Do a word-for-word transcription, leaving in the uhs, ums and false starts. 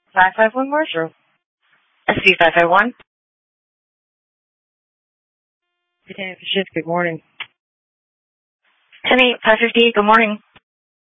five five one Marshall. S C five five one. Lieutenant Shift, good morning. Ten eight five fifty eight, good morning.